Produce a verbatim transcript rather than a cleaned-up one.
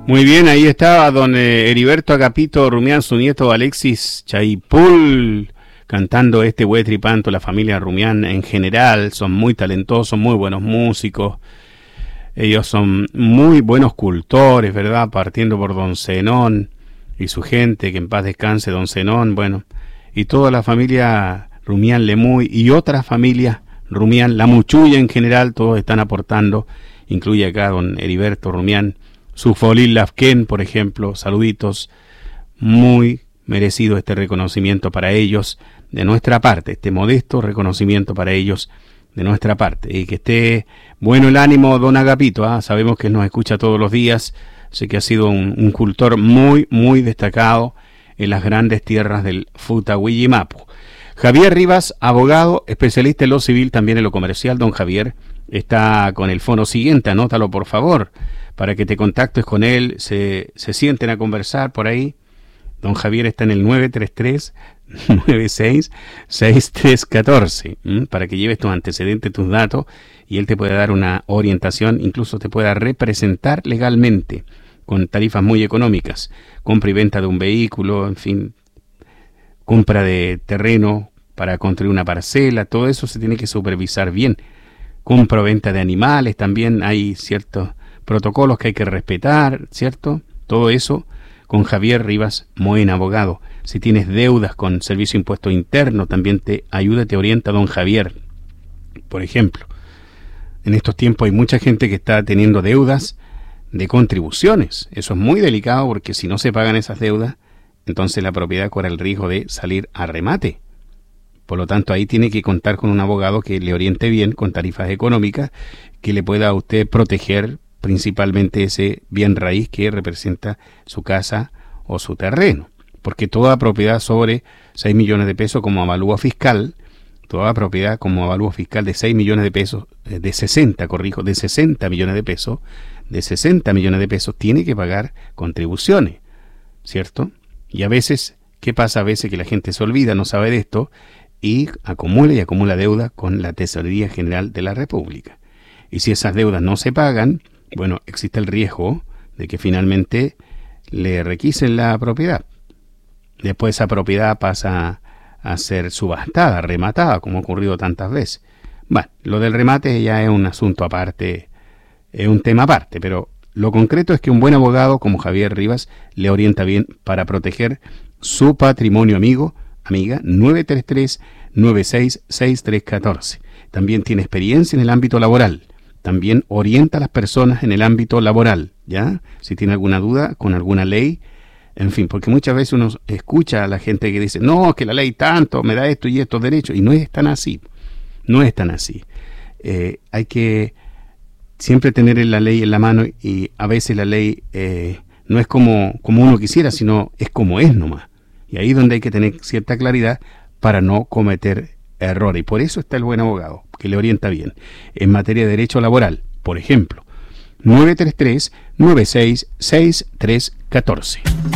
Muy bien, ahí estaba don eh, Heriberto Agapito Rumián, su nieto Alexis Chaipul, cantando este Huetripanto. La familia Rumián en general son muy talentosos, muy buenos músicos. Ellos son muy buenos cultores, ¿verdad? Partiendo por don Zenón y su gente, que en paz descanse don Zenón, bueno, y toda la familia Rumián Lemuy y otras familias Rumián, la Muchuya en general, todos están aportando, incluye acá don Heriberto Rumián, su Folil Lafken, por ejemplo, saluditos, muy merecido este reconocimiento para ellos de nuestra parte, este modesto reconocimiento para ellos de nuestra parte, y que esté bueno el ánimo don Agapito, ¿eh? Sabemos que nos escucha todos los días, sé que ha sido un, un cultor muy, muy destacado en las grandes tierras del Futahuillimapu. Javier Rivas, abogado, especialista en lo civil, también en lo comercial. Don Javier está con el fono siguiente, anótalo por favor, para que te contactes con él, se, se sienten a conversar por ahí. Don Javier está en el nueve tres tres, nueve seis, seis tres uno cuatro, ¿m? Para que lleves tus antecedentes, tus datos, y él te puede dar una orientación, incluso te pueda representar legalmente, con tarifas muy económicas, compra y venta de un vehículo, en fin, compra de terreno para construir una parcela, todo eso se tiene que supervisar bien. Compra o venta de animales, también hay ciertos protocolos que hay que respetar, ¿cierto? Todo eso con Javier Rivas Moen, abogado. Si tienes deudas con Servicio de Impuesto Interno, también te ayuda, te orienta don Javier. Por ejemplo, en estos tiempos hay mucha gente que está teniendo deudas de contribuciones. Eso es muy delicado porque si no se pagan esas deudas, entonces la propiedad corre el riesgo de salir a remate. Por lo tanto, ahí tiene que contar con un abogado que le oriente bien con tarifas económicas, que le pueda a usted proteger principalmente ese bien raíz que representa su casa o su terreno. Porque toda propiedad sobre seis millones de pesos como avalúo fiscal, toda propiedad como avalúo fiscal de seis millones de pesos, de sesenta, corrijo, de sesenta millones de pesos, de sesenta millones de pesos, tiene que pagar contribuciones, ¿cierto? Y a veces, ¿qué pasa? A veces que la gente se olvida, no sabe de esto, y acumula y acumula deuda con la Tesorería General de la República. Y si esas deudas no se pagan, bueno, existe el riesgo de que finalmente le requisen la propiedad. Después esa propiedad pasa a ser subastada, rematada, como ha ocurrido tantas veces. Bueno, lo del remate ya es un asunto aparte, es un tema aparte, pero lo concreto es que un buen abogado como Javier Rivas le orienta bien para proteger su patrimonio, amigo, amiga, nueve tres tres, nueve seis, seis tres uno cuatro. También tiene experiencia en el ámbito laboral. También orienta a las personas en el ámbito laboral, ¿ya? Si tiene alguna duda con alguna ley, en fin, porque muchas veces uno escucha a la gente que dice, no, que la ley tanto, me da esto y estos derechos, y no es tan así, no es tan así. Eh, hay que siempre tener la ley en la mano, y a veces la ley eh, no es como, como uno quisiera, sino es como es nomás. Y ahí es donde hay que tener cierta claridad para no cometer errores. Y por eso está el buen abogado, que le orienta bien. En materia de derecho laboral, por ejemplo, nueve tres tres, nueve seis, seis tres uno cuatro.